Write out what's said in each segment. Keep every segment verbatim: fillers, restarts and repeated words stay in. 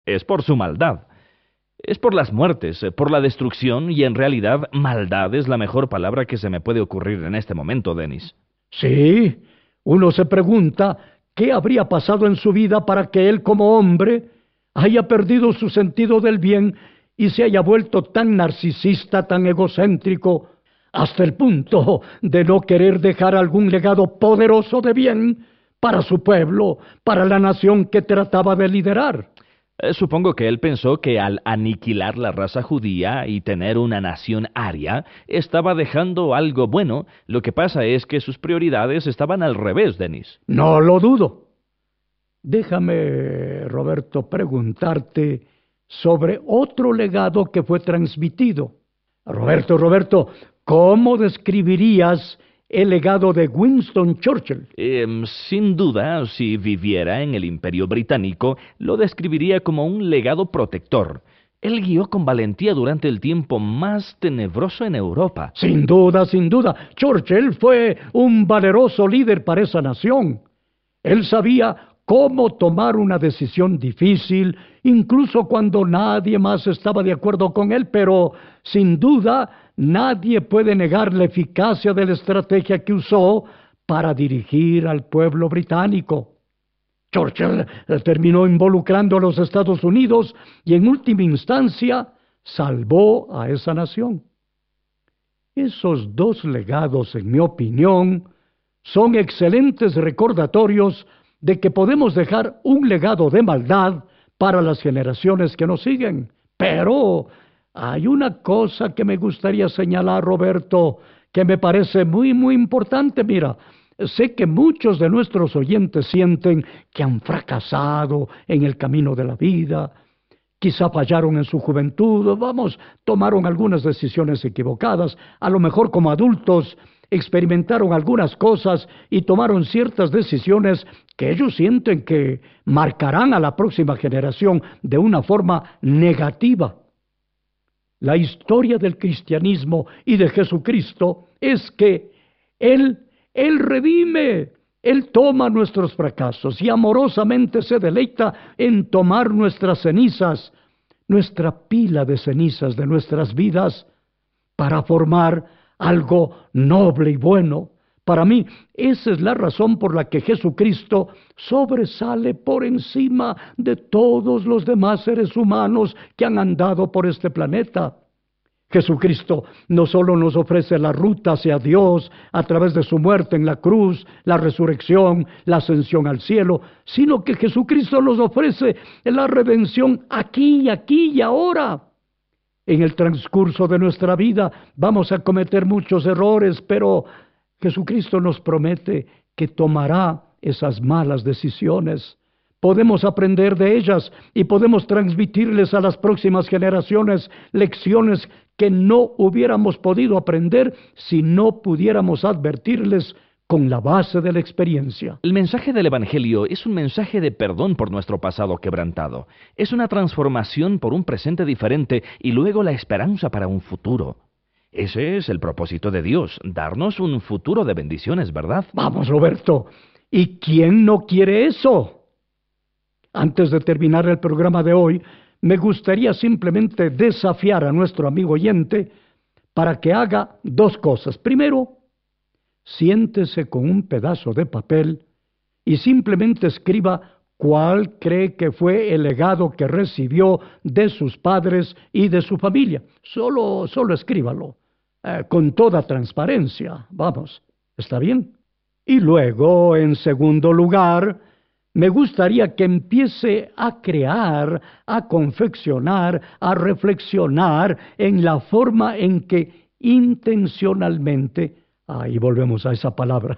Es por su maldad. Es por las muertes, eh, por la destrucción, y en realidad maldad es la mejor palabra que se me puede ocurrir en este momento, Denis. Sí, uno se pregunta qué habría pasado en su vida para que él como hombre haya perdido su sentido del bien y se haya vuelto tan narcisista, tan egocéntrico, hasta el punto de no querer dejar algún legado poderoso de bien para su pueblo, para la nación que trataba de liderar. Eh, Supongo que él pensó que al aniquilar la raza judía y tener una nación aria, estaba dejando algo bueno. Lo que pasa es que sus prioridades estaban al revés, Denis. No lo dudo. Déjame, Roberto, preguntarte sobre otro legado que fue transmitido. Roberto, Roberto, ¿cómo describirías el legado de Winston Churchill? Em, sin duda, si viviera en el Imperio Británico, lo describiría como un legado protector. Él guió con valentía durante el tiempo más tenebroso en Europa. Sin duda, sin duda, Churchill fue un valeroso líder para esa nación. Él sabía cómo tomar una decisión difícil, incluso cuando nadie más estaba de acuerdo con él, pero sin duda nadie puede negar la eficacia de la estrategia que usó para dirigir al pueblo británico. Churchill eh, terminó involucrando a los Estados Unidos y en última instancia salvó a esa nación. Esos dos legados, en mi opinión, son excelentes recordatorios de que podemos dejar un legado de maldad para las generaciones que nos siguen. Pero hay una cosa que me gustaría señalar, Roberto, que me parece muy, muy importante. Mira, sé que muchos de nuestros oyentes sienten que han fracasado en el camino de la vida. Quizá fallaron en su juventud, vamos, tomaron algunas decisiones equivocadas, a lo mejor como adultos experimentaron algunas cosas y tomaron ciertas decisiones que ellos sienten que marcarán a la próxima generación de una forma negativa. La historia del cristianismo y de Jesucristo es que Él, Él redime, Él toma nuestros fracasos y amorosamente se deleita en tomar nuestras cenizas, nuestra pila de cenizas de nuestras vidas, para formar algo noble y bueno. Para mí, esa es la razón por la que Jesucristo sobresale por encima de todos los demás seres humanos que han andado por este planeta. Jesucristo no solo nos ofrece la ruta hacia Dios a través de su muerte en la cruz, la resurrección, la ascensión al cielo, sino que Jesucristo nos ofrece la redención aquí, aquí y ahora. En el transcurso de nuestra vida vamos a cometer muchos errores, pero Jesucristo nos promete que tomará esas malas decisiones. Podemos aprender de ellas y podemos transmitirles a las próximas generaciones lecciones que no hubiéramos podido aprender si no pudiéramos advertirles con la base de la experiencia. El mensaje del Evangelio es un mensaje de perdón por nuestro pasado quebrantado. Es una transformación por un presente diferente y luego la esperanza para un futuro. Ese es el propósito de Dios, darnos un futuro de bendiciones, ¿verdad? Vamos, Roberto, ¿y quién no quiere eso? Antes de terminar el programa de hoy, me gustaría simplemente desafiar a nuestro amigo oyente para que haga dos cosas. Primero, siéntese con un pedazo de papel y simplemente escriba cuál cree que fue el legado que recibió de sus padres y de su familia. Solo, solo escríbalo, eh, con toda transparencia. Vamos, ¿está bien? Y luego, en segundo lugar, me gustaría que empiece a crear, a confeccionar, a reflexionar en la forma en que intencionalmente, ahí volvemos a esa palabra,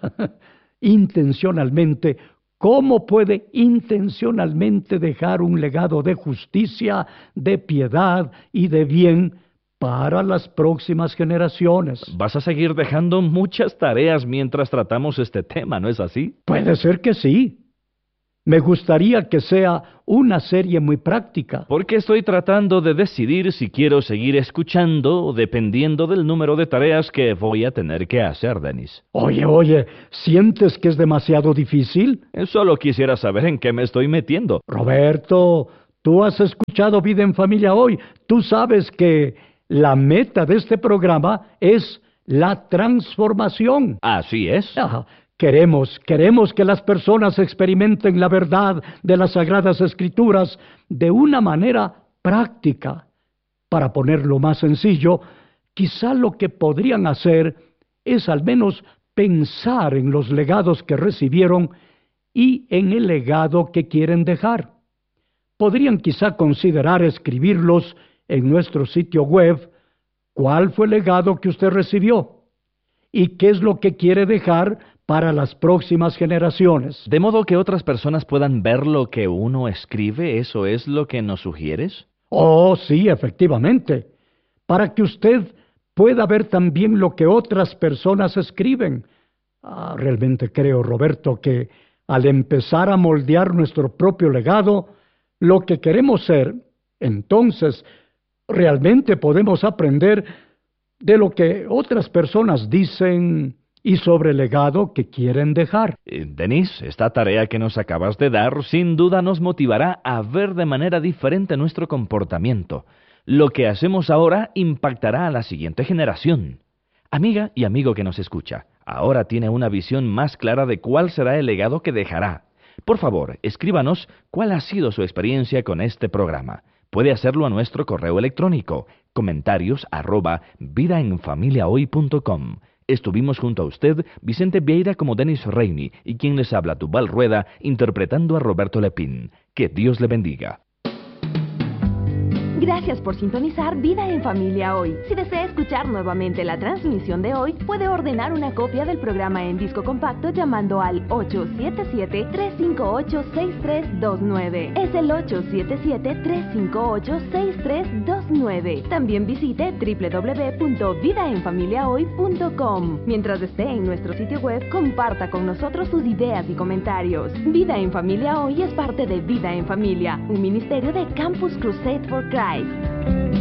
intencionalmente, ¿cómo puede intencionalmente dejar un legado de justicia, de piedad y de bien para las próximas generaciones? Vas a seguir dejando muchas tareas mientras tratamos este tema, ¿no es así? Puede ser que sí. Me gustaría que sea una serie muy práctica. Porque estoy tratando de decidir si quiero seguir escuchando dependiendo del número de tareas que voy a tener que hacer, Denis. Oye, oye, ¿sientes que es demasiado difícil? Solo quisiera saber en qué me estoy metiendo. Roberto, Tú has escuchado Vida en Familia hoy. Tú sabes que la meta de este programa es la transformación. Así es. Ajá. Queremos, queremos que las personas experimenten la verdad de las Sagradas Escrituras de una manera práctica. Para ponerlo más sencillo, quizá lo que podrían hacer es al menos pensar en los legados que recibieron y en el legado que quieren dejar. Podrían quizá considerar escribirlos en nuestro sitio web. ¿Cuál fue el legado que usted recibió? ¿Y qué es lo que quiere dejar para las próximas generaciones? De modo que otras personas puedan ver lo que uno escribe, ¿eso es lo que nos sugieres? Oh, sí, efectivamente. Para que usted pueda ver también lo que otras personas escriben. Ah, realmente creo, Roberto, que al empezar a moldear nuestro propio legado, lo que queremos ser, entonces, realmente podemos aprender de lo que otras personas dicen y sobre el legado que quieren dejar. Eh, Denise, esta tarea que nos acabas de dar sin duda nos motivará a ver de manera diferente nuestro comportamiento. Lo que hacemos ahora impactará a la siguiente generación. Amiga y amigo que nos escucha, ahora tiene una visión más clara de cuál será el legado que dejará. Por favor, escríbanos cuál ha sido su experiencia con este programa. Puede hacerlo a nuestro correo electrónico, comentarios arroba vidaenfamiliahoy punto com. Estuvimos junto a usted, Vicente Vieira como Denis Reini, y quien les habla, Tubal Rueda, interpretando a Roberto Lepín. Que Dios le bendiga. Gracias por sintonizar Vida en Familia hoy. Si desea escuchar nuevamente la transmisión de hoy, puede ordenar una copia del programa en disco compacto llamando al ocho siete siete, tres cinco ocho, seis tres dos nueve. Es el ocho siete siete, tres cinco ocho, seis tres dos nueve. También visite doble u doble u doble u punto vida en familia hoy punto com. Mientras esté en nuestro sitio web, comparta con nosotros sus ideas y comentarios. Vida en Familia hoy es parte de Vida en Familia, un ministerio de Campus Crusade for Christ.